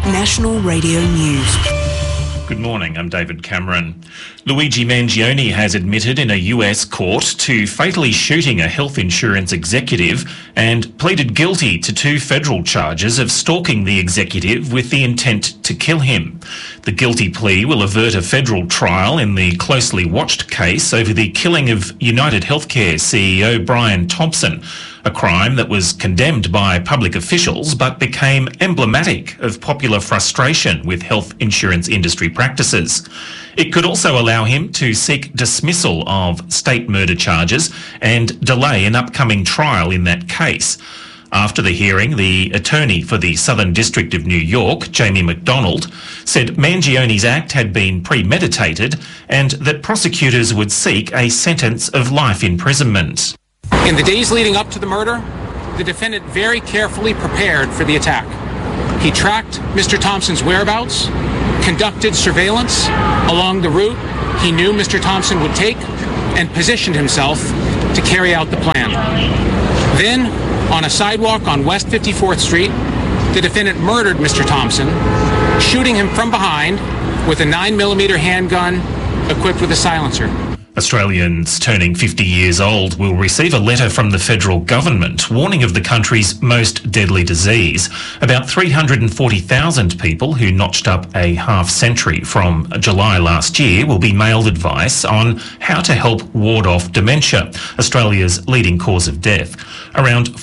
National Radio News. Good morning, I'm David Cameron. Luigi Mangione has admitted in a US court to fatally shooting a health insurance executive and pleaded guilty to 2 federal charges of stalking the executive with the intent to kill him. The guilty plea will avert a federal trial in the closely watched case over the killing of United Healthcare CEO Brian Thompson, a crime that was condemned by public officials but became emblematic of popular frustration with health insurance industry practices. It could also allow him to seek dismissal of state murder charges and delay an upcoming trial in that case. After the hearing, the attorney for the Southern District of New York, Jamie McDonald, said Mangione's act had been premeditated and that prosecutors would seek a sentence of life imprisonment. In the days leading up to the murder, the defendant very carefully prepared for the attack. He tracked Mr. Thompson's whereabouts, conducted surveillance along the route he knew Mr. Thompson would take, and positioned himself to carry out the plan. Then, on a sidewalk on West 54th Street, the defendant murdered Mr. Thompson, shooting him from behind with a 9mm handgun equipped with a silencer. Australians turning 50 years old will receive a letter from the federal government warning of the country's most deadly disease. About 340,000 people who notched up a half-century from July last year will be mailed advice on how to help ward off dementia, Australia's leading cause of death. Around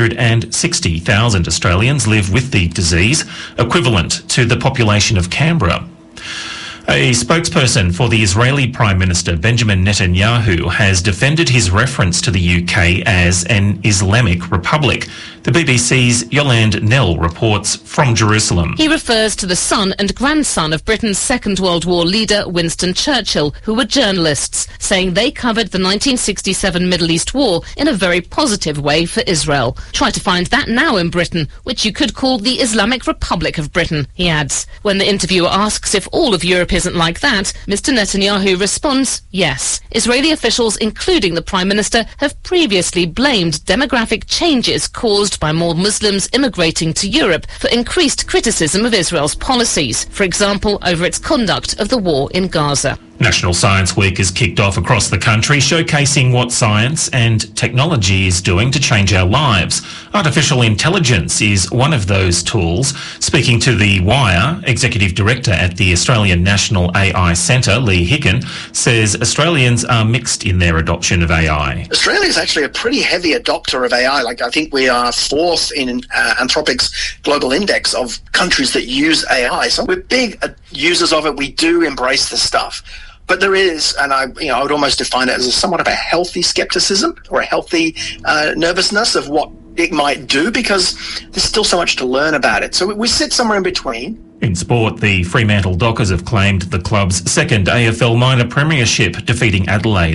460,000 Australians live with the disease, equivalent to the population of Canberra. A spokesperson for the Israeli Prime Minister Benjamin Netanyahu has defended his reference to the UK as an Islamic republic. The BBC's Yolande Nell reports from Jerusalem. He refers to the son and grandson of Britain's Second World War leader Winston Churchill, who were journalists, saying they covered the 1967 Middle East War in a very positive way for Israel. Try to find that now in Britain, which you could call the Islamic Republic of Britain, he adds. When the interviewer asks if all of Europe isn't like that, Mr. Netanyahu responds, yes. Israeli officials, including the Prime Minister, have previously blamed demographic changes caused by more Muslims immigrating to Europe for increased criticism of Israel's policies, for example, over its conduct of the war in Gaza. National Science Week has kicked off across the country, showcasing what science and technology is doing to change our lives. Artificial intelligence is one of those tools. Speaking to The Wire, Executive Director at the Australian National AI Centre, Lee Hicken, says Australians are mixed in their adoption of AI. Australia is actually a pretty heavy adopter of AI. I think we are 4th in Anthropic's global index of countries that use AI. So we're big users of it. We do embrace the stuff. But there is, and I would almost define it as somewhat of a healthy skepticism or a healthy nervousness of what it might do, because there's still so much to learn about it. So we sit somewhere in between. In sport, the Fremantle Dockers have claimed the club's second AFL minor premiership, defeating Adelaide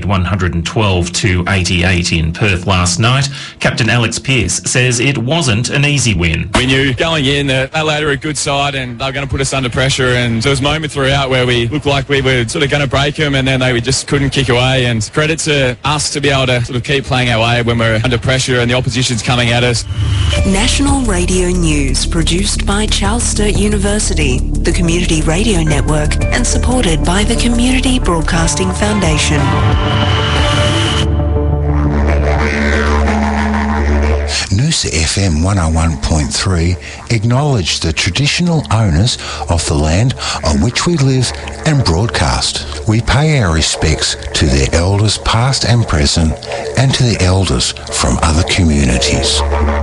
112-88 in Perth last night. Captain Alex Pearce says it wasn't an easy win. We knew going in that Adelaide are a good side and they were going to put us under pressure, and there was moments throughout where we looked like we were sort of going to break them, and then we just couldn't kick away. And credit to us to be able to sort of keep playing our way when we're under pressure and the opposition's coming at us. National Radio News, produced by Charles Sturt University, the Community Radio Network, and supported by the Community Broadcasting Foundation. Noosa FM 101.3 acknowledge the traditional owners of the land on which we live and broadcast. We pay our respects to their elders past and present, and to the elders from other communities.